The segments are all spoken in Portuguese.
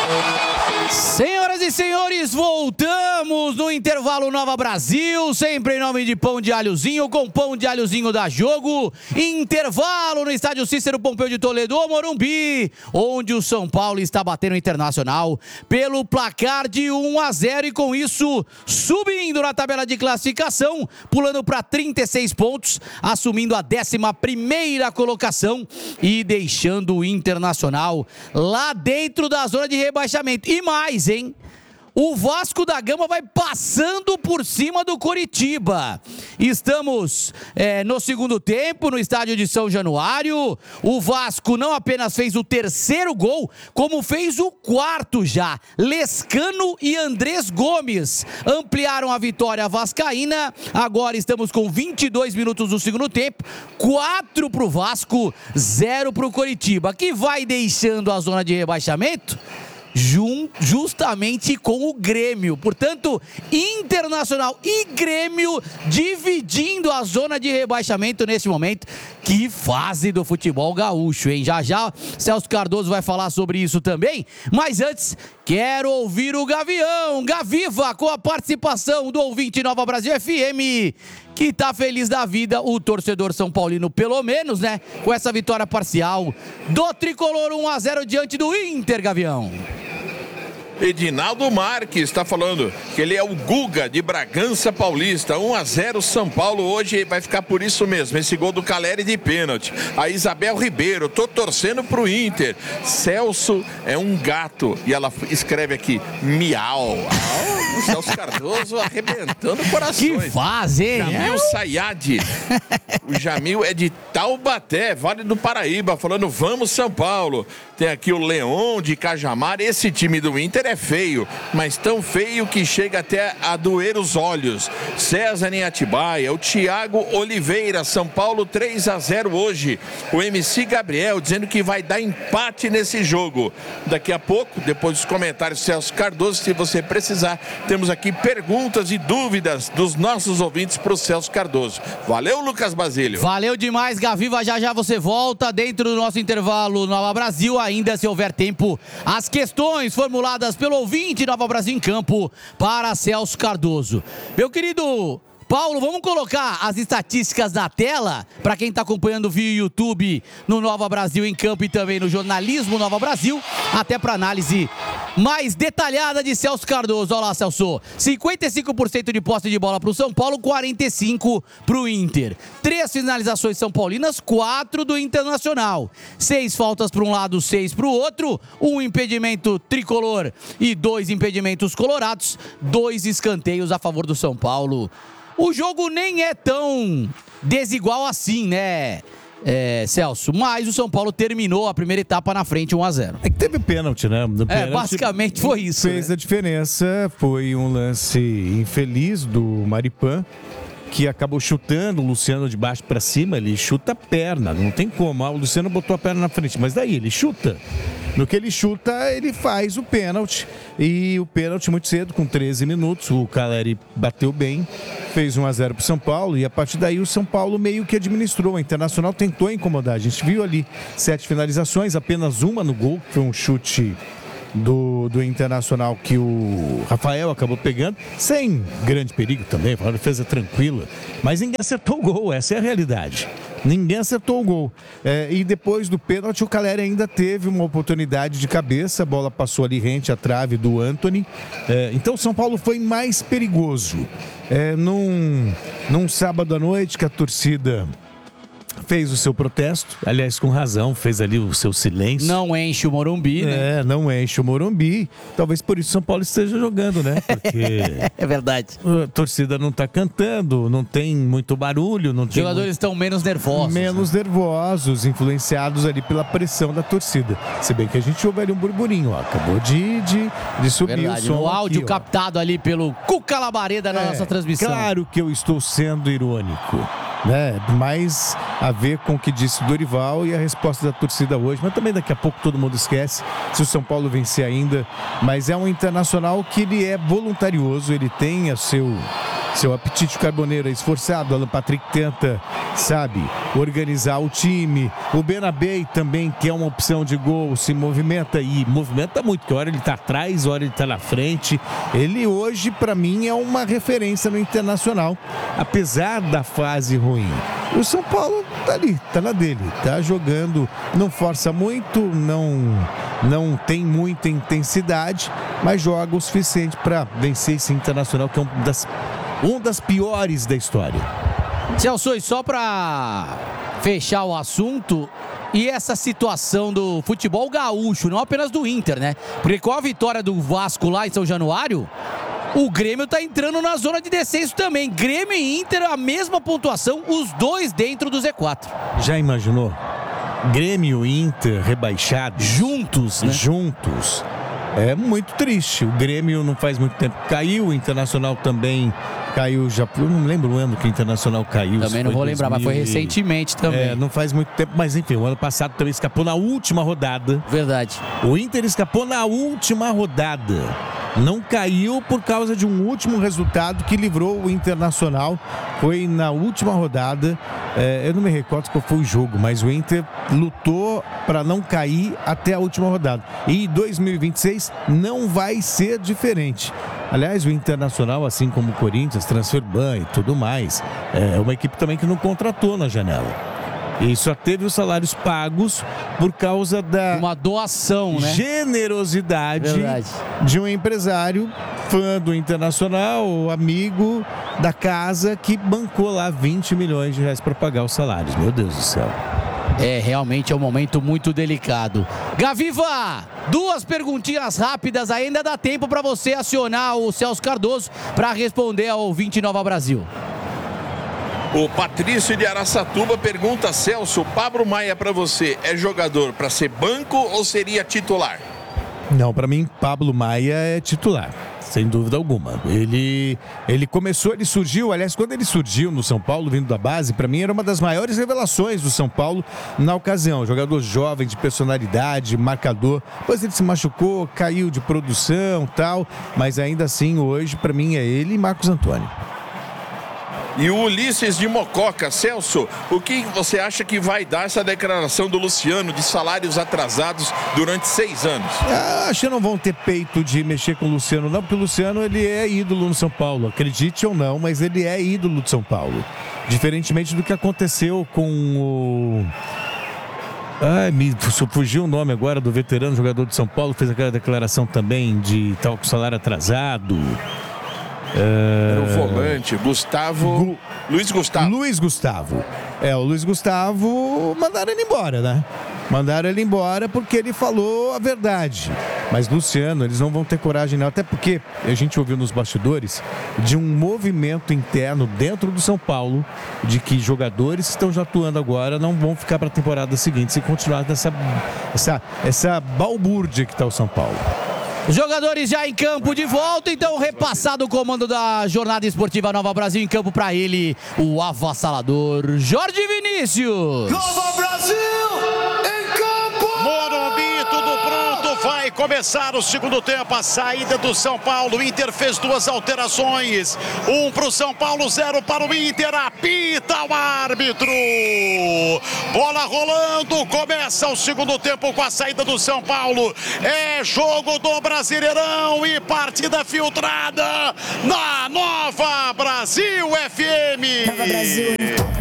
Senhoras e senhores, voltamos no intervalo Nova Brasil, sempre em nome de Pão de Alhozinho, com Pão de Alhozinho da Jogo. Intervalo no estádio Cícero Pompeu de Toledo, Morumbi, onde o São Paulo está batendo o Internacional pelo placar de 1-0 e com isso subindo na tabela de classificação, pulando para 36 pontos, assumindo a 11ª colocação e deixando o Internacional lá dentro da zona de rebaixamento. E mais, hein? O Vasco da Gama vai passando por cima do Coritiba. Estamos no segundo tempo, no estádio de São Januário. O Vasco não apenas fez o 3º gol, como fez o 4º já. Lescano e Andrés Gomes ampliaram a vitória vascaína. Agora estamos com 22 minutos do segundo tempo. 4 para o Vasco, 0 para o Coritiba, que vai deixando a zona de rebaixamento justamente com o Grêmio. Portanto, Internacional e Grêmio dividindo a zona de rebaixamento nesse momento. Que fase do futebol gaúcho, hein? Já já Celso Cardoso vai falar sobre isso também. Mas antes, quero ouvir o Gavião, Gaviva, com a participação do ouvinte Nova Brasil FM, que tá feliz da vida, o torcedor São Paulino, pelo menos, né? Com essa vitória parcial do Tricolor 1-0 diante do Inter, Gavião. Edinaldo Marques está falando que ele é o Guga de Bragança Paulista. 1-0 São Paulo, hoje vai ficar por isso mesmo, esse gol do Caleri de pênalti. A Isabel Ribeiro, tô torcendo pro Inter. Celso é um gato, e ela escreve aqui, miau. O Celso Cardoso arrebentando corações. Que fase, hein? Jamil Sayad. O Jamil é de Taubaté, Vale do Paraíba, falando vamos São Paulo. Tem aqui o Leon de Cajamar. Esse time do Inter é feio, mas tão feio que chega até a doer os olhos. César em Atibaia, o Thiago Oliveira, São Paulo 3-0 hoje. O MC Gabriel dizendo que vai dar empate nesse jogo. Daqui a pouco, depois dos comentários do Celso Cardoso, se você precisar, temos aqui perguntas e dúvidas dos nossos ouvintes para o Celso Cardoso. Valeu, Lucas Basílio. Valeu demais, Gaviva. Já já você volta dentro do nosso intervalo Nova Brasil. Ainda, se houver tempo, as questões formuladas pelo ouvinte Nova Brasil em campo para Celso Cardoso. Meu querido Paulo, vamos colocar as estatísticas na tela para quem está acompanhando via YouTube no Nova Brasil em campo e também no jornalismo Nova Brasil, até para análise mais detalhada de Celso Cardoso. Olha lá, Celso, 55% de posse de bola para o São Paulo, 45% para o Inter. 3 finalizações são paulinas, 4 do Internacional. 6 faltas para um lado, 6 para o outro. 1 impedimento tricolor e 2 impedimentos colorados. 2 escanteios a favor do São Paulo. O jogo nem é tão desigual assim, né, Celso? Mas o São Paulo terminou a primeira etapa na frente, 1-0. É que teve pênalti, né? Basicamente foi isso. Fez a diferença, foi um lance infeliz do Maripan, que acabou chutando o Luciano de baixo para cima. Ele chuta a perna, não tem como. O Luciano botou a perna na frente, mas daí ele chuta. No que ele chuta, ele faz o pênalti. E o pênalti muito cedo, com 13 minutos. O Caleri bateu bem, fez 1-0 para o São Paulo. E a partir daí o São Paulo meio que administrou. O Internacional tentou incomodar. A gente viu ali 7 finalizações, apenas uma no gol, que foi um chute do Internacional que o Rafael acabou pegando, sem grande perigo também, foi uma defesa tranquila, mas ninguém acertou o gol, essa é a realidade. Ninguém acertou o gol. E depois do pênalti, o Caleri ainda teve uma oportunidade de cabeça, a bola passou ali rente à trave do Antony. Então o São Paulo foi mais perigoso. Num sábado à noite que a torcida fez o seu protesto, aliás, com razão, fez ali o seu silêncio. Não enche o Morumbi, né? Não enche o Morumbi. Talvez por isso o São Paulo esteja jogando, né? Porque é verdade. A torcida não está cantando, não tem muito barulho. Os jogadores estão menos nervosos. Menos nervosos, influenciados ali pela pressão da torcida. Se bem que a gente ouve ali um burburinho, ó. Acabou de subir verdade, o som. O áudio aqui, captado ali pelo Cuca Labareda na nossa transmissão. Claro que eu estou sendo irônico, né? Mas a ver com o que disse o Dorival e a resposta da torcida hoje, mas também daqui a pouco todo mundo esquece se o São Paulo vencer ainda, mas é um Internacional que ele é voluntarioso, ele tem seu apetite carboneiro é esforçado. Alan Patrick tenta, sabe, organizar o time. O Benabei também, que é uma opção de gol, se movimenta e movimenta muito, porque hora ele tá atrás, hora ele tá na frente. Ele hoje, para mim, é uma referência no Internacional, apesar da fase ruim. O São Paulo tá ali, tá na dele, tá jogando, não força muito, não tem muita intensidade, mas joga o suficiente para vencer esse Internacional, que é um das piores da história. Celso, e só para fechar o assunto, e essa situação do futebol gaúcho, não apenas do Inter, né? Porque com a vitória do Vasco lá em São Januário, o Grêmio tá entrando na zona de descenso também. Grêmio e Inter, a mesma pontuação, os dois dentro do Z4. Já imaginou? Grêmio e Inter rebaixados. Juntos, né? Juntos. É muito triste. O Grêmio não faz muito tempo que caiu, o Internacional também caiu. Já, eu não lembro o ano que o Internacional caiu. Também não vou lembrar, mas foi recentemente também. Não faz muito tempo, mas enfim, o ano passado também escapou na última rodada. Verdade. O Inter escapou na última rodada. Não caiu por causa de um último resultado que livrou o Internacional. Foi na última rodada. Eu não me recordo qual foi o jogo, mas o Inter lutou para não cair até a última rodada. E 2026 não vai ser diferente. Aliás, o Internacional, assim como o Corinthians, Transferban e tudo mais, é uma equipe também que não contratou na janela. E só teve os salários pagos por causa da uma doação, né? Generosidade de um empresário, fã do Internacional, amigo da casa, que bancou lá 20 milhões de reais para pagar os salários. Meu Deus do céu. Realmente é um momento muito delicado. Gaviva, 2 perguntinhas rápidas, ainda dá tempo para você acionar o Celso Cardoso para responder ao ouvinte Nova Brasil. O Patrício de Araçatuba pergunta: Celso, Pablo Maia para você é jogador para ser banco ou seria titular? Não, para mim Pablo Maia é titular, sem dúvida alguma. Ele surgiu, aliás, quando ele surgiu no São Paulo, vindo da base, para mim era uma das maiores revelações do São Paulo na ocasião. Jogador jovem, de personalidade, marcador. Depois ele se machucou, caiu de produção, tal, mas ainda assim hoje para mim é ele e Marcos Antônio. E o Ulisses de Mococa: Celso, o que você acha que vai dar essa declaração do Luciano de salários atrasados durante 6 anos? Acho que não vão ter peito de mexer com o Luciano, não, porque o Luciano ele é ídolo no São Paulo, acredite ou não, mas ele é ídolo do São Paulo. Diferentemente do que aconteceu com o... me fugiu o nome agora do veterano jogador de São Paulo, fez aquela declaração também de tal com salário atrasado. Era o volante, Luiz Gustavo. Luiz Gustavo. O Luiz Gustavo mandaram ele embora, né? Mandaram ele embora porque ele falou a verdade. Mas Luciano, eles não vão ter coragem não. Até porque a gente ouviu nos bastidores de um movimento interno dentro do São Paulo de que jogadores que estão já atuando agora não vão ficar para a temporada seguinte se continuar nessa balbúrdia que está o São Paulo. Os jogadores já em campo de volta, então repassado o comando da Jornada Esportiva Nova Brasil, em campo para ele, o avassalador Jorge Vinícius. Nova Brasil em campo! Morumbi, tudo pronto, vai começar o segundo tempo, a saída do São Paulo. O Inter fez 2 alterações, 1 para o São Paulo, 0 para o Inter, apita o árbitro. Bola rolando, começa o segundo tempo com a saída do São Paulo. É jogo do Brasileirão e partida filtrada na Nova Brasil FM. Nova Brasil.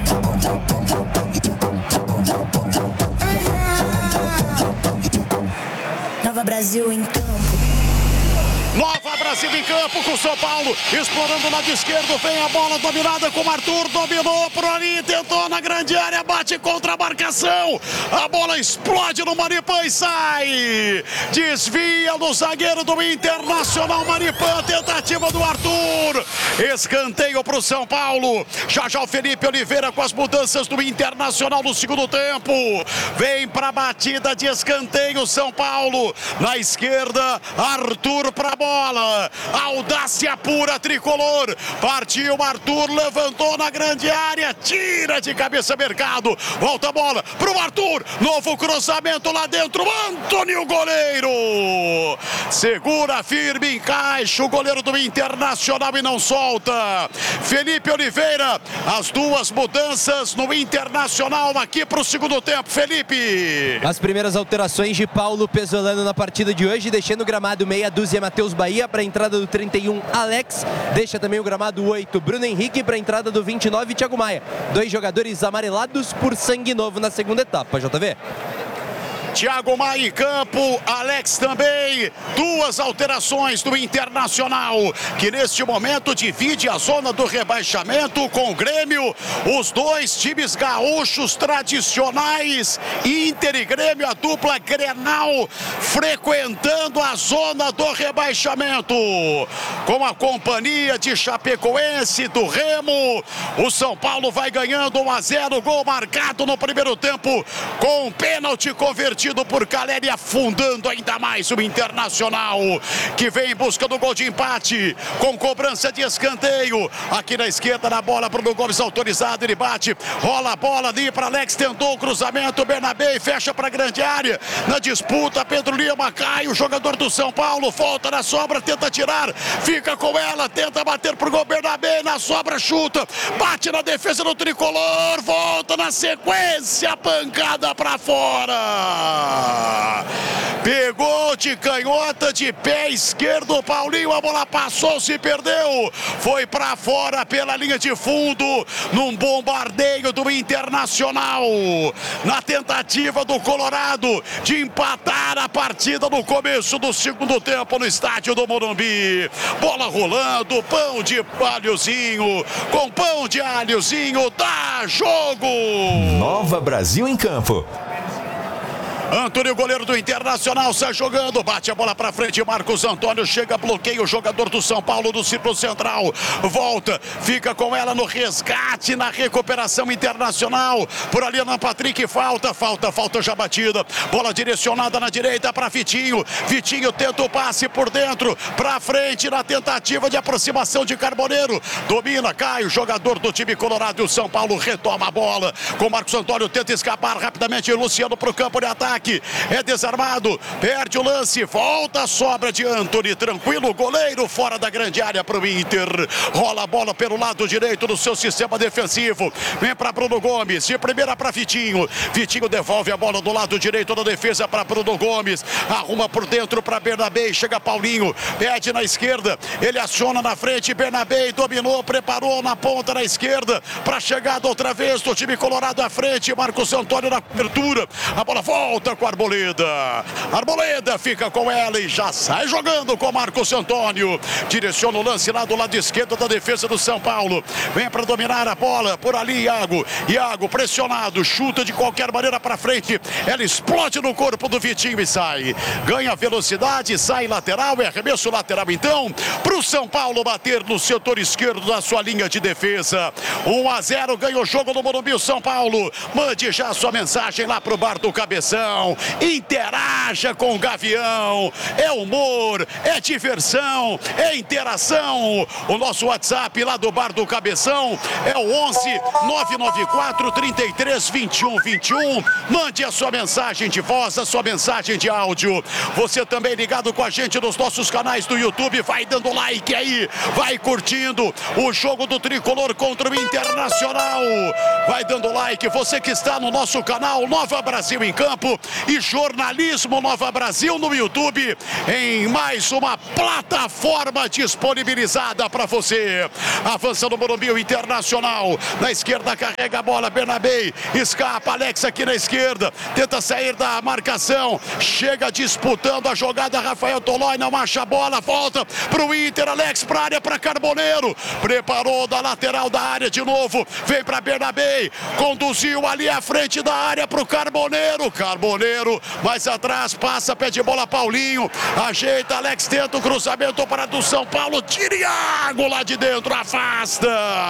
Nova Brasil em campo. Nova Brasil em campo com o São Paulo, explorando o lado esquerdo, vem a bola dominada com o Arthur, dominou por ali, tentou na grande área, bate contra a marcação, a bola explode no Maripan e sai, desvia no zagueiro do Internacional. Maripan, tentativa do Arthur, escanteio para o São Paulo. Já o Felipe Oliveira com as mudanças do Internacional no segundo tempo, vem para a batida de escanteio São Paulo, na esquerda Arthur para a bola, audácia pura tricolor, partiu Arthur, levantou na grande área, tira de cabeça Mercado, volta a bola pro Arthur, novo cruzamento lá dentro, Antônio goleiro, segura firme, encaixa o goleiro do Internacional e não solta. Felipe Oliveira, as duas mudanças no Internacional aqui para o segundo tempo. Felipe. As primeiras alterações de Paulo Pesolano na partida de hoje, deixando o gramado meia dúzia Matheus Bahia para a entrada do 31 Alex, deixa também o gramado 8 Bruno Henrique para a entrada do 29 Thiago Maia. 2 jogadores amarelados por sangue novo na segunda etapa, JV. Thiago Maia em campo, Alex também. 2 alterações do Internacional, que neste momento divide a zona do rebaixamento com o Grêmio. Os 2 times gaúchos tradicionais, Inter e Grêmio, a dupla Grenal, frequentando a zona do rebaixamento. Com a companhia de Chapecoense, do Remo, o São Paulo vai ganhando 1-0, gol marcado no primeiro tempo, com um pênalti convertido por Caleri, afundando ainda mais o Internacional, que vem em busca do gol de empate, com cobrança de escanteio. Aqui na esquerda, na bola, Bruno Gomes autorizado, ele bate, rola a bola ali para Alex, tentou o cruzamento, Bernabé fecha para a grande área, na disputa, Pedro Lima cai, o jogador do São Paulo, volta na sobra, tenta tirar, fica com ela, tenta bater pro gol, Bernabé na sobra, chuta, bate na defesa do tricolor, volta na sequência, pancada para fora. Pegou de canhota, de pé esquerdo, Paulinho, a bola passou, se perdeu, foi para fora pela linha de fundo, num bombardeio do Internacional, na tentativa do Colorado de empatar a partida no começo do segundo tempo no estádio do Morumbi. Bola rolando, pão de alhozinho, com pão de alhozinho, dá jogo! Nova Brasil em campo. Antônio, goleiro do Internacional, sai jogando, bate a bola pra frente, Marcos Antônio chega, bloqueia o jogador do São Paulo do círculo central, volta, fica com ela no resgate, na recuperação Internacional, por ali Alan Patrick, falta já batida, bola direcionada na direita para Vitinho, Vitinho tenta o passe por dentro, pra frente na tentativa de aproximação de Carboneiro, domina, cai o jogador do time colorado e o São Paulo retoma a bola, com Marcos Antônio, tenta escapar rapidamente, Luciano pro campo de ataque, é desarmado, perde o lance, volta a sobra de Antony, tranquilo, goleiro fora da grande área para o Inter, rola a bola pelo lado direito do seu sistema defensivo, vem para Bruno Gomes, de primeira para Vitinho, Vitinho devolve a bola do lado direito da defesa para Bruno Gomes, arruma por dentro para Bernabé, chega Paulinho, pede na esquerda, ele aciona na frente, Bernabé dominou, preparou na ponta na esquerda, para chegada outra vez do time colorado à frente, Marcos Antônio na cobertura, a bola volta com a Arboleda fica com ela e já sai jogando com Marcos Antônio, direciona o lance lá do lado esquerdo da defesa do São Paulo, vem para dominar a bola, por ali Iago pressionado, chuta de qualquer maneira para frente, ela explode no corpo do Vitinho e sai, ganha velocidade, sai lateral, é arremesso lateral então, para o São Paulo bater no setor esquerdo da sua linha de defesa, 1-0, ganha o jogo no Morumbi o São Paulo, mande já a sua mensagem lá pro bar do Cabeção, interaja com o Gavião, é humor, é diversão, é interação, o nosso WhatsApp lá do bar do Cabeção é o 11 994 33 21 21, mande a sua mensagem de voz, a sua mensagem de áudio, você também ligado com a gente nos nossos canais do YouTube, vai dando like aí, vai curtindo o jogo do Tricolor contra o Internacional, vai dando like, você que está no nosso canal Nova Brasil em Campo e Jornalismo Nova Brasil no YouTube, em mais uma plataforma disponibilizada para você. Avança no Morumbi o Internacional, na esquerda carrega a bola, Bernabé, escapa, Alex aqui na esquerda, tenta sair da marcação, chega disputando a jogada, Rafael Tolói não acha a bola, volta pro Inter, Alex pra área, para Carboneiro, preparou da lateral da área de novo, vem para Bernabé, conduziu ali à frente da área pro Carboneiro, mais atrás, passa, pede bola Paulinho, ajeita, Alex tenta o cruzamento para do São Paulo, Thiago lá de dentro, afasta,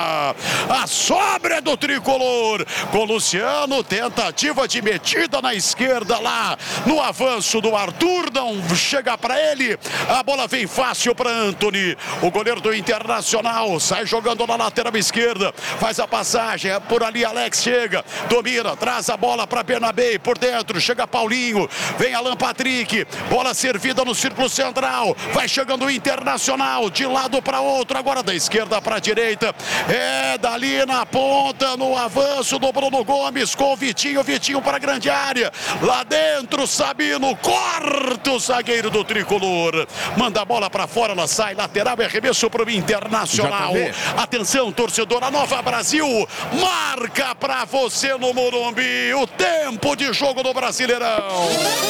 a sobra do Tricolor, com Luciano, tentativa de metida na esquerda lá, no avanço do Arthur, não chega para ele, a bola vem fácil para Antony, o goleiro do Internacional, sai jogando na lateral esquerda, faz a passagem, por ali Alex chega, domina, traz a bola para Bernabé, por dentro, chega chega Paulinho, vem Alan Patrick, bola servida no círculo central, vai chegando o Internacional, de lado para outro, agora da esquerda para a direita, dali na ponta, no avanço do Bruno Gomes, com o Vitinho para a grande área, lá dentro, Sabino, corta o zagueiro do Tricolor, manda a bola para fora, ela sai, lateral, é arremesso para o Internacional, atenção torcedor, a Nova Brasil, marca para você no Morumbi, o tempo de jogo do Brasileirão.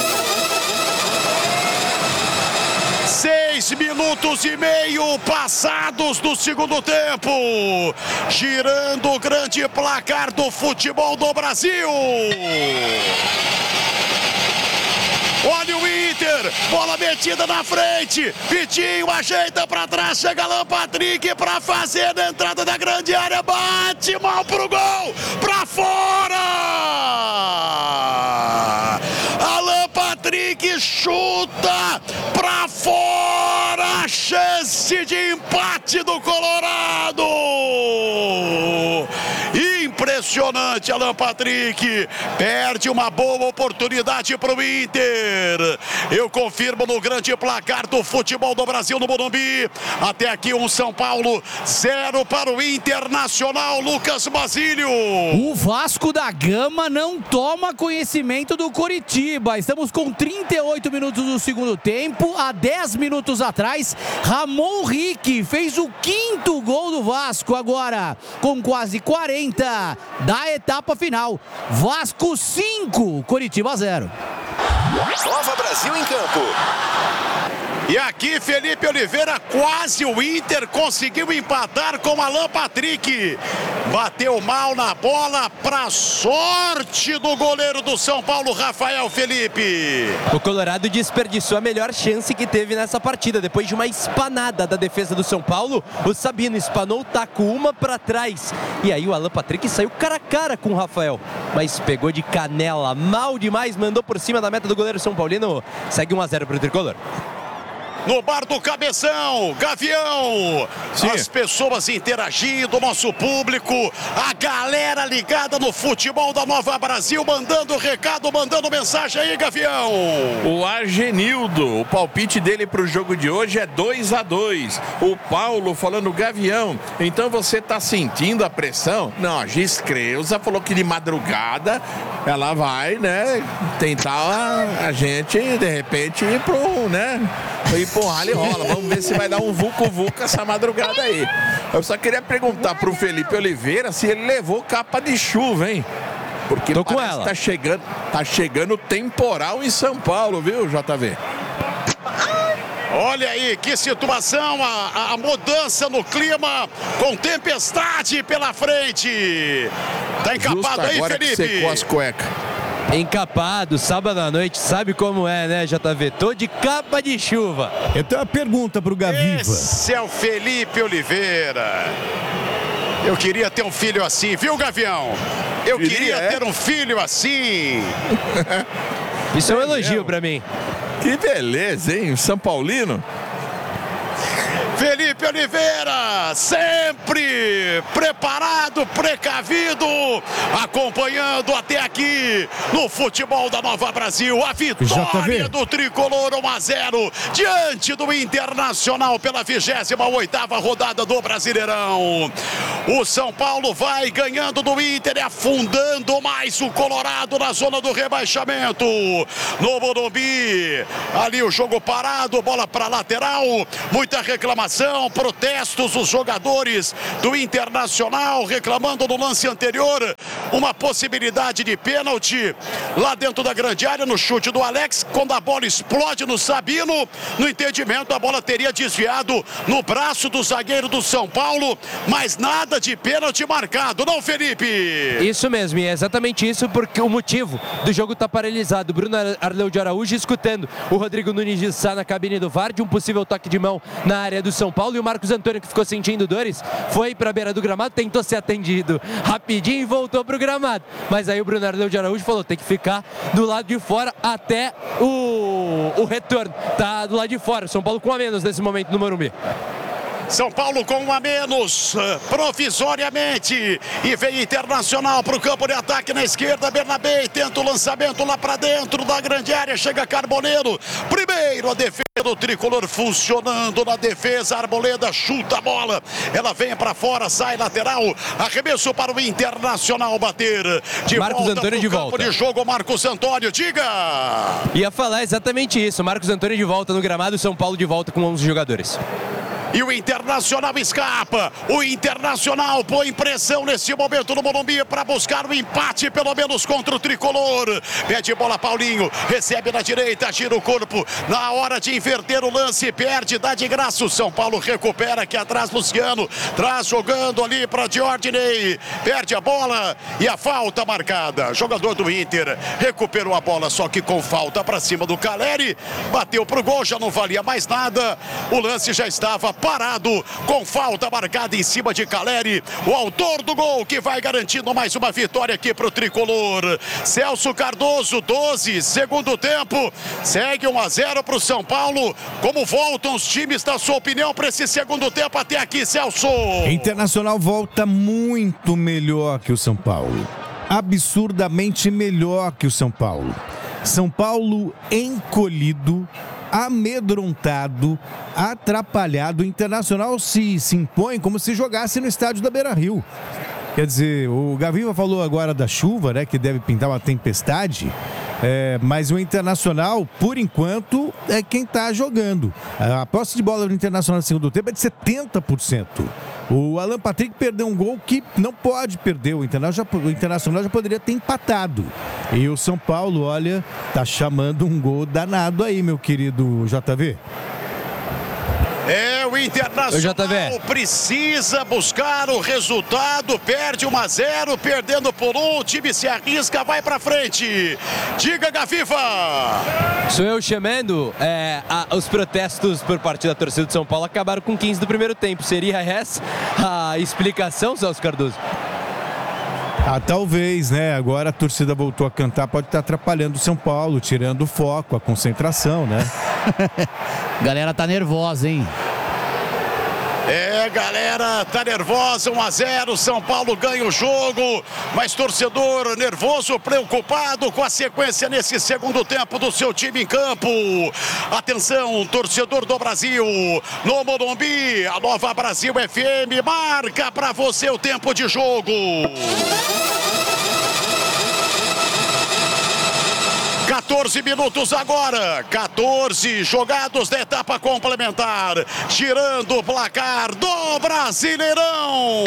6 minutos e meio passados do segundo tempo, girando o grande placar do futebol do Brasil. Olha o Inter, bola metida na frente, Vitinho ajeita para trás, chega Alan Patrick para fazer a entrada da grande área, bate mal pro gol, para fora! Alan Patrick chuta para fora, chance de empate do Colorado! Impressionante, Alan Patrick perde uma boa oportunidade para o Inter. Eu confirmo no grande placar do futebol do Brasil no Morumbi. Até aqui São Paulo 0 para o Internacional. Lucas Basílio. O Vasco da Gama não toma conhecimento do Coritiba. Estamos com 38 minutos do segundo tempo. Há 10 minutos atrás, Ramon Rick fez o 5º gol do Vasco. Agora, com quase 40 da etapa final. Vasco 5, Coritiba 0. Nova Brasil em campo. E aqui Felipe Oliveira, quase o Inter conseguiu empatar com Alan Patrick. Bateu mal na bola, para sorte do goleiro do São Paulo, Rafael Felipe. O Colorado desperdiçou a melhor chance que teve nessa partida. Depois de uma espanada da defesa do São Paulo, o Sabino espanou o taco uma para trás. E aí o Alan Patrick saiu cara a cara com o Rafael. Mas pegou de canela, mal demais, mandou por cima da meta do goleiro São Paulino. Segue 1-0 para o Tricolor. No bar do Cabeção, Gavião, sim. As pessoas interagindo, nosso público, a galera ligada no futebol da Nova Brasil, mandando recado, mandando mensagem aí, Gavião. O Argenildo, o palpite dele para o jogo de hoje é 2-2. O Paulo falando, Gavião, então você tá sentindo a pressão? Não, a Giz Creuza falou que de madrugada ela vai, né, tentar a gente, de repente, ir pro, né, ir pro rally rola. Vamos ver se vai dar um vucu-vucu essa madrugada aí. Eu só queria perguntar pro Felipe Oliveira se ele levou capa de chuva, hein? Porque tô com ela. Tá chegando temporal em São Paulo, viu, JV? Olha aí, que situação, a mudança no clima, com tempestade pela frente. Tá encapado aí, agora Felipe? Que secou as cuecas. Encapado, sábado à noite, sabe como é, né, JV? Tô de capa de chuva. Eu tenho uma pergunta pro Gaviva. Esse é o Felipe Oliveira. Eu queria ter um filho assim, viu, Gavião? Eu queria ter um filho assim. Isso é um elogio pra mim. Que beleza, hein? São Paulino. Felipe Oliveira, sempre preparado, precavido, acompanhando até aqui no futebol da Nova Brasil. A vitória do Tricolor 1-0 diante do Internacional pela 28ª rodada do Brasileirão. O São Paulo vai ganhando do Inter e afundando mais o Colorado na zona do rebaixamento. No Morumbi, ali o jogo parado, bola para lateral, muita reclamação. Protestos, os jogadores do Internacional reclamando no lance anterior uma possibilidade de pênalti lá dentro da grande área no chute do Alex, quando a bola explode no Sabino, no entendimento a bola teria desviado no braço do zagueiro do São Paulo, mas nada de pênalti marcado, não, Felipe? Isso mesmo, e é exatamente isso porque o motivo do jogo está paralisado. Bruno Arleu de Araújo escutando o Rodrigo Nunes de Sá na cabine do VAR de um possível toque de mão na área do São Paulo, e o Marcos Antônio, que ficou sentindo dores, foi para a beira do gramado, tentou ser atendido rapidinho e voltou para o gramado, mas aí o Bruno Arleu de Araújo falou, tem que ficar do lado de fora até o retorno, tá do lado de fora. São Paulo com a menos nesse momento no Morumbi. São Paulo com um a menos, provisoriamente. E vem Internacional para o campo de ataque na esquerda. Bernabé tenta o lançamento lá para dentro da grande área. Chega Carboneiro. Primeiro a defesa do tricolor funcionando na defesa. Arboleda chuta a bola. Ela vem para fora, sai lateral. Arremesso para o Internacional bater. De Marcos volta Antônio de campo volta. de jogo, Marcos Antônio, diga! Ia falar exatamente isso. Marcos Antônio de volta no gramado, São Paulo de volta com 11 jogadores. E o Internacional escapa. O Internacional põe pressão nesse momento no Morumbi para buscar o empate, pelo menos contra o tricolor. Pede bola Paulinho, recebe na direita, gira o corpo. Na hora de inverter o lance, perde, dá de graça. O São Paulo recupera aqui atrás, Luciano. Traz jogando ali para Diordinei. Perde a bola e a falta marcada. Jogador do Inter recuperou a bola, só que com falta para cima do Caleri. Bateu pro gol, já não valia mais nada. O lance já estava parado, com falta marcada em cima de Caleri, o autor do gol que vai garantindo mais uma vitória aqui para o tricolor. Celso Cardoso, 12, segundo tempo, segue 1-0 para o São Paulo. Como voltam os times, na sua opinião, para esse segundo tempo até aqui, Celso? Internacional volta muito melhor que o São Paulo, absurdamente melhor que o São Paulo. São Paulo encolhido, amedrontado, atrapalhado. O Internacional se impõe como se jogasse no estádio da Beira-Rio. Quer dizer, o Gaviva falou agora da chuva, né, que deve pintar uma tempestade, mas o Internacional, por enquanto, é quem está jogando. A posse de bola do Internacional no segundo tempo é de 70%. O Alan Patrick perdeu um gol que não pode perder. O Internacional já poderia ter empatado. E o São Paulo, olha, tá chamando um gol danado aí, meu querido JV. O Internacional precisa buscar o resultado, perde 1-0, perdendo por 1, o time se arrisca, vai pra frente. Diga, Gaviva! Sou eu chamando, os protestos por parte da torcida de São Paulo acabaram com 15 do primeiro tempo. Seria essa a explicação, Celso Cardoso? Talvez, né? Agora a torcida voltou a cantar, pode estar atrapalhando o São Paulo, tirando o foco, a concentração, né? Galera tá nervosa, hein? Galera, tá nervosa, 1-0, São Paulo ganha o jogo, mas torcedor nervoso, preocupado com a sequência nesse segundo tempo do seu time em campo. Atenção, torcedor do Brasil, no Morumbi, a Nova Brasil FM marca pra você o tempo de jogo. 14 minutos agora, 14 jogados da etapa complementar, girando o placar do Brasileirão.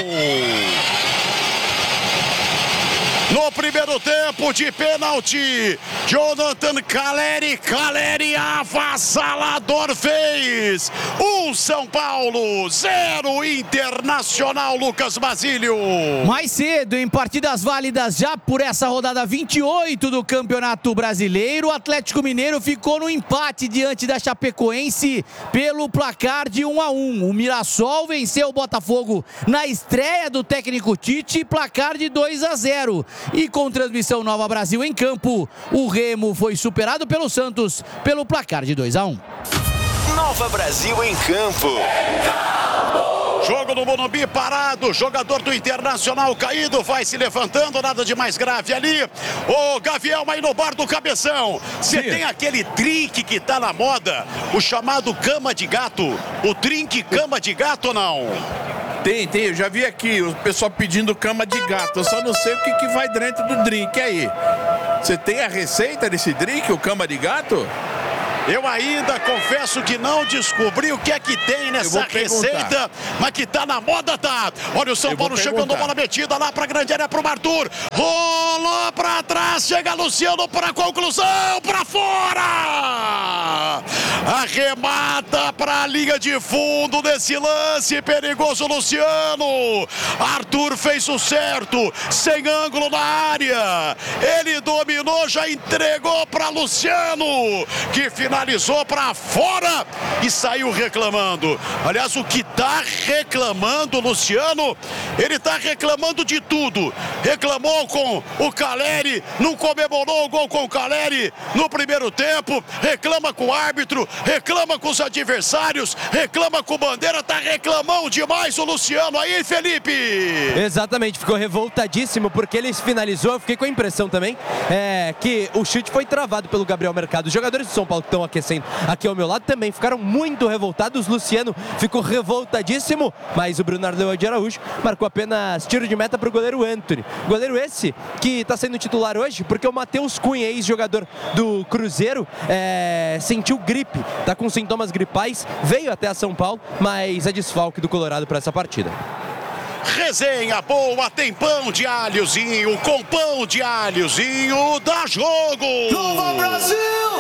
No primeiro tempo de pênalti, Jonathan Caleri avassalador fez. 1 São Paulo, 0 Internacional, Lucas Basílio. Mais cedo, em partidas válidas já por essa rodada 28 do Campeonato Brasileiro, o Atlético Mineiro ficou no empate diante da Chapecoense pelo placar de 1-1. O Mirassol venceu o Botafogo na estreia do técnico Tite, placar de 2-0. E com transmissão Nova Brasil em campo, o Remo foi superado pelo Santos pelo placar de 2-1. Nova Brasil em campo. Jogo no Morumbi parado, jogador do Internacional caído, vai se levantando, nada de mais grave ali. O Gaviel vai no bar do Cabeção. Você tem aquele drink que tá na moda, o chamado cama de gato, o drink cama de gato ou não? Tem, eu já vi aqui o pessoal pedindo cama de gato, eu só não sei o que vai dentro do drink aí. Você tem a receita desse drink, o cama de gato? Eu ainda confesso que não descobri o que é que tem nessa receita, mas que tá na moda, tá. Olha o São Paulo chegando, bola metida lá pra grande área pro Arthur. Rolou pra trás, chega Luciano pra conclusão, pra fora! Arremata pra linha de fundo desse lance perigoso, Luciano. Arthur fez o certo, sem ângulo na área. Ele dominou, já entregou pra Luciano, que final finalizou para fora e saiu reclamando. Aliás, o que tá reclamando, Luciano, ele tá reclamando de tudo. Reclamou com o Caleri, não comemorou o gol com o Caleri no primeiro tempo, reclama com o árbitro, reclama com os adversários, reclama com o Bandeira, tá reclamando demais o Luciano aí, Felipe. Exatamente, ficou revoltadíssimo porque ele finalizou. Eu fiquei com a impressão também que o chute foi travado pelo Gabriel Mercado. Os jogadores do São Paulo que estão aquecendo aqui ao meu lado também ficaram muito revoltados. Luciano ficou revoltadíssimo, mas o Bruno Arleu de Araújo marcou apenas tiro de meta para o goleiro Antony. Goleiro esse que está sendo titular hoje porque o Matheus Cunha, ex-jogador do Cruzeiro, sentiu gripe, está com sintomas gripais, veio até a São Paulo, mas é desfalque do Colorado para essa partida. Resenha boa, tem pão de alhozinho, com pão de alhozinho, dá jogo! Nova Brasil!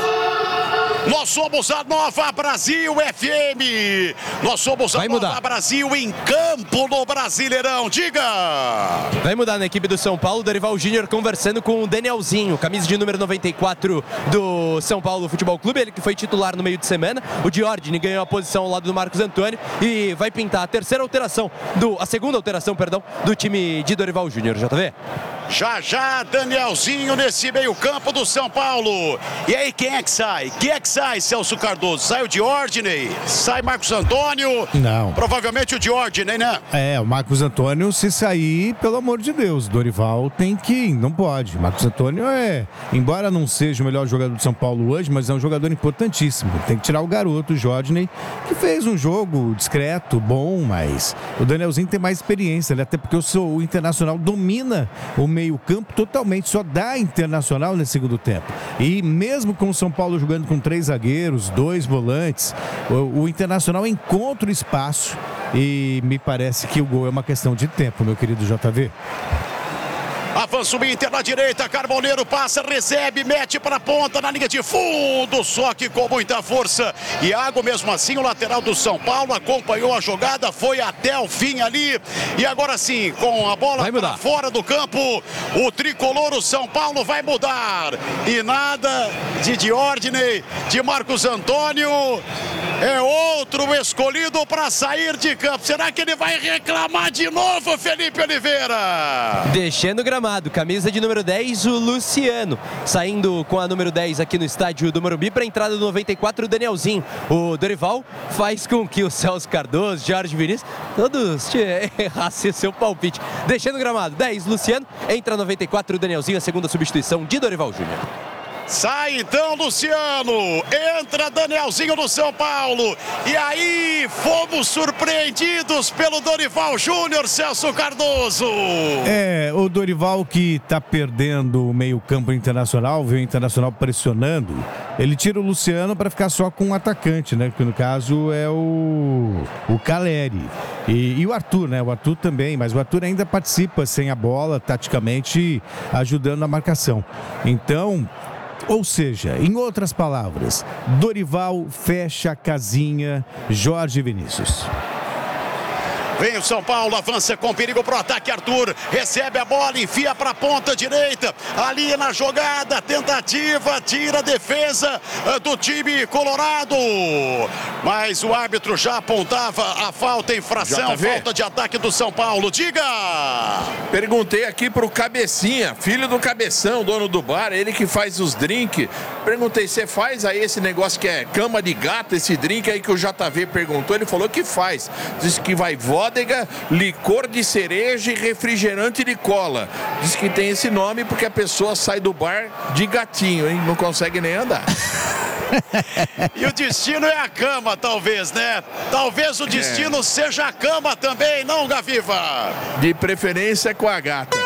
Nós somos a Nova Brasil FM! Nós somos a Nova Brasil em campo no Brasileirão, diga! Vai mudar na equipe do São Paulo, Dorival Júnior conversando com o Danielzinho, camisa de número 94 do São Paulo Futebol Clube, ele que foi titular no meio de semana. O Diordini ganhou a posição ao lado do Marcos Antônio e vai pintar a segunda alteração do time de Dorival Júnior, JV. Já, Danielzinho nesse meio campo do São Paulo. E aí, quem é que sai? Quem é que sai, Celso Cardoso? Sai o Diordini? Sai Marcos Antônio? Não. Provavelmente o Diordini, né? O Marcos Antônio, se sair, pelo amor de Deus, Dorival tem que ir, não pode. Marcos Antônio embora não seja o melhor jogador do São Paulo hoje, mas é um jogador importantíssimo. Tem que tirar o garoto, o Diordini, que fez um jogo discreto, bom, mas o Danielzinho tem mais experiência, né? Até porque o Internacional domina o meio-campo totalmente, só dá Internacional nesse segundo tempo. E mesmo com o São Paulo jogando com 3 zagueiros, 2 volantes, o Internacional encontra o espaço e me parece que o gol é uma questão de tempo, meu querido JV. Avança o Inter na direita, Carboneiro passa, recebe, mete para a ponta na linha de fundo, só que com muita força. Iago, mesmo assim, o lateral do São Paulo acompanhou a jogada, foi até o fim ali. E agora sim, com a bola para fora do campo, o tricolor, o São Paulo vai mudar. E nada de Diordini, de Marcos Antônio. É outro escolhido para sair de campo. Será que ele vai reclamar de novo, Felipe Oliveira? Deixando o gramado, camisa de número 10, o Luciano. Saindo com a número 10 aqui no estádio do Morumbi para a entrada do 94, o Danielzinho. O Dorival faz com que o Celso Cardoso, Jorge Vinícius, todos errassem seu palpite. Deixando o gramado, 10, Luciano. Entra 94, o Danielzinho, a segunda substituição de Dorival Júnior. Sai então Luciano, entra Danielzinho do São Paulo. E aí fomos surpreendidos pelo Dorival Júnior, Celso Cardoso. O Dorival que tá perdendo o meio campo Internacional, viu o Internacional pressionando, ele tira o Luciano para ficar só com um atacante, né? Que no caso é o Caleri. E o Arthur, né? O Arthur também, mas o Arthur ainda participa sem a bola, taticamente ajudando na marcação. Então, ou seja, em outras palavras, Dorival fecha a casinha Jorge Vinícius. Vem o São Paulo, avança com perigo pro ataque, Arthur recebe a bola, enfia pra ponta direita, ali na jogada, tentativa, tira a defesa do time colorado, mas o árbitro já apontava a falta, infração, falta de ataque do São Paulo, diga! Perguntei aqui pro Cabecinha, filho do Cabeção, dono do bar, ele que faz os drinks, perguntei, você faz aí esse negócio que é cama de gato, esse drink aí que o JV perguntou, ele falou que faz, disse que vai vodka, licor de cereja e refrigerante de cola. Diz que tem esse nome porque a pessoa sai do bar de gatinho, hein? Não consegue nem andar. E o destino é a cama, talvez, né? Talvez o destino seja a cama também, não, Gaviva? De preferência com a gata.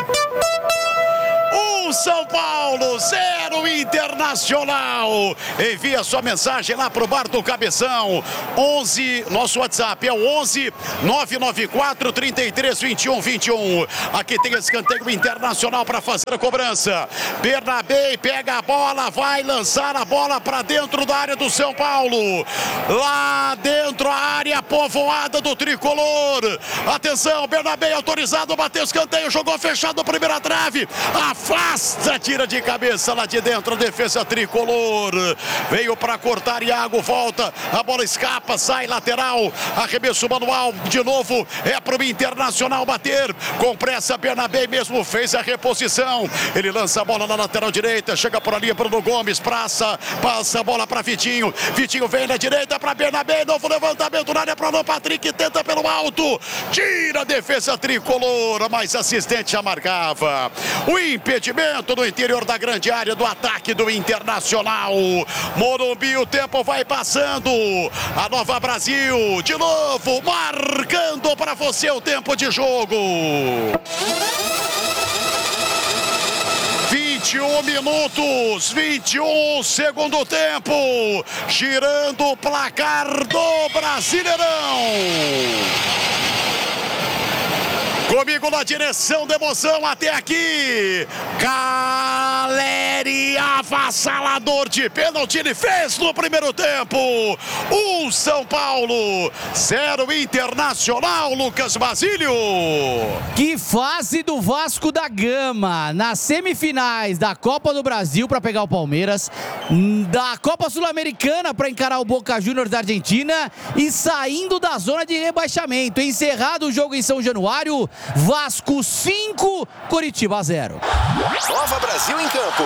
São Paulo, 0 Internacional. Envia sua mensagem lá pro bar do Cabeção. 11, nosso WhatsApp é o 11 994 33 21 21. Aqui tem escanteio Internacional para fazer a cobrança. Bernabé pega a bola, vai lançar a bola para dentro da área do São Paulo. Lá dentro a área área povoada do tricolor. Atenção, Bernabé autorizado, bateu escanteio, jogou fechado, primeira trave, afasta, tira de cabeça lá de dentro a defesa tricolor. Veio para cortar, Iago volta, a bola escapa, sai lateral, arremesso manual, de novo, é para o Internacional bater, com pressa Bernabé mesmo fez a reposição, ele lança a bola na lateral direita, chega por ali Bruno Gomes, passa a bola para Vitinho, Vitinho vem na direita para Bernabé, novo levantamento na área para o Patrick, tenta pelo alto, tira a defesa tricolor, mas assistente já marcava, o impedimento no interior da grande área do ataque do Internacional. Morumbi, o tempo vai passando, a Nova Brasil de novo marcando para você o tempo de jogo. 21 minutos, 21 segundo tempo, girando o placar do Brasileirão. Comigo na direção da emoção até aqui, Caleri, avassalador de pênalti, ele fez no primeiro tempo. 1 São Paulo, 0 Internacional, Lucas Basílio. Que fase do Vasco da Gama, nas semifinais da Copa do Brasil para pegar o Palmeiras, da Copa Sul-Americana para encarar o Boca Juniors da Argentina e saindo da zona de rebaixamento. Encerrado o jogo em São Januário, Vasco 5, Coritiba 0. Nova Brasil em campo.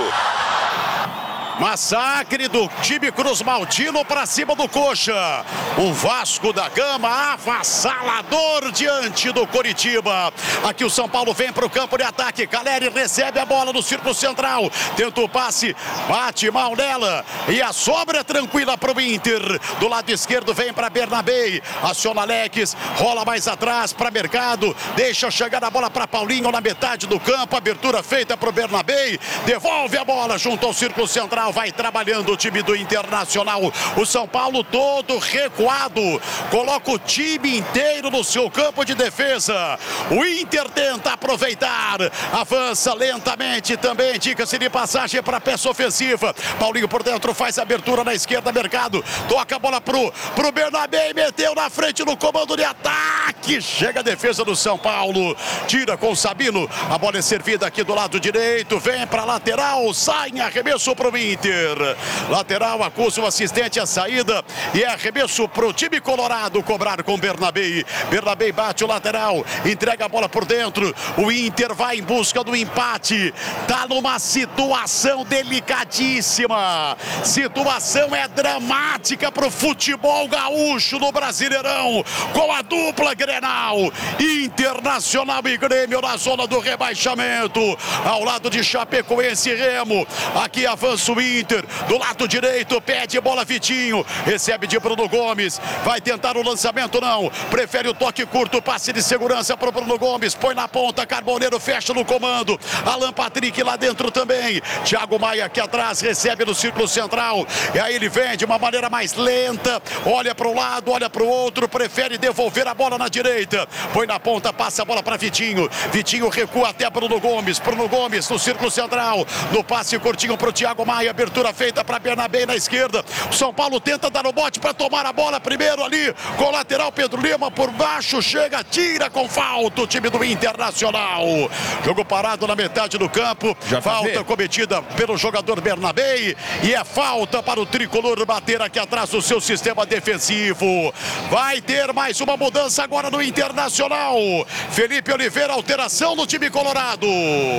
Massacre do time Cruz Maltino para cima do Coxa. O Vasco da Gama avassalador diante do Coritiba. Aqui o São Paulo vem para o campo de ataque. Caleri recebe a bola no círculo central. Tenta o passe, bate mal nela. E a sobra tranquila para o Inter. Do lado esquerdo vem para Bernabé. Aciona Alex, rola mais atrás para Mercado. Deixa chegar a bola para Paulinho na metade do campo. Abertura feita para o Bernabé. Devolve a bola junto ao círculo central. Vai trabalhando o time do Internacional. O São Paulo todo recuado. Coloca o time inteiro no seu campo de defesa. O Inter tenta aproveitar. Avança lentamente também. Dica-se de passagem para a peça ofensiva. Paulinho por dentro faz a abertura na esquerda. Mercado. Toca a bola pro Bernabé e meteu na frente no comando de ataque. Chega a defesa do São Paulo. Tira com o Sabino. A bola é servida aqui do lado direito. Vem para lateral. Sai em arremesso pro Inter. Lateral, acusa o assistente a saída e é arremesso pro time colorado cobrar com Bernabé. Bernabé bate o lateral, entrega a bola por dentro. O Inter vai em busca do empate. Tá numa situação delicadíssima. Situação é dramática pro futebol gaúcho no Brasileirão, com a dupla Grenal, Internacional e Grêmio na zona do rebaixamento, ao lado de Chapecoense e Remo. Aqui avança o Inter, do lado direito, pede bola Vitinho, recebe de Bruno Gomes, vai tentar o lançamento, não, prefere o toque curto, passe de segurança para o Bruno Gomes, põe na ponta, Carboneiro fecha no comando, Alan Patrick lá dentro também, Thiago Maia aqui atrás, recebe no círculo central, e aí ele vem de uma maneira mais lenta, olha para um lado, olha para o outro, prefere devolver a bola na direita, põe na ponta, passa a bola para Vitinho, Vitinho recua até Bruno Gomes no círculo central, no passe curtinho para o Thiago Maia, abertura feita para Bernabé na esquerda. O São Paulo tenta dar o bote para tomar a bola primeiro ali com o lateral Pedro Lima por baixo, chega, tira com falta o time do Internacional. Jogo parado na metade do campo. Falta cometida pelo jogador Bernabé e é falta para o tricolor bater aqui atrás do seu sistema defensivo. Vai ter mais uma mudança agora no Internacional. Felipe Oliveira, alteração no time colorado.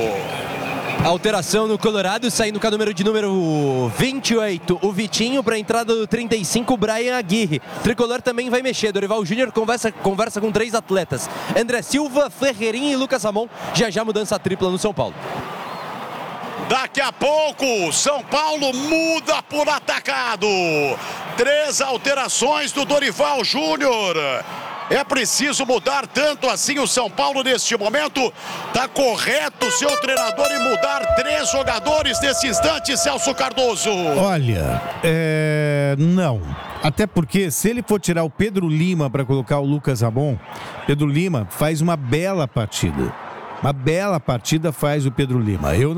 Alteração no Colorado, saindo com a número 28, o Vitinho, para a entrada do 35, o Brian Aguirre. Tricolor também vai mexer, Dorival Júnior conversa com 3 atletas, André Silva, Ferreirinha e Lucas Ramon. Já mudança tripla no São Paulo. Daqui a pouco, São Paulo muda por atacado. 3 alterações do Dorival Júnior. É preciso mudar tanto assim o São Paulo neste momento? Tá correto o seu treinador em mudar 3 jogadores nesse instante, Celso Cardoso? Olha, não. Até porque se ele for tirar o Pedro Lima para colocar o Lucas Ramon, Pedro Lima faz uma bela partida. Uma bela partida faz o Pedro Lima.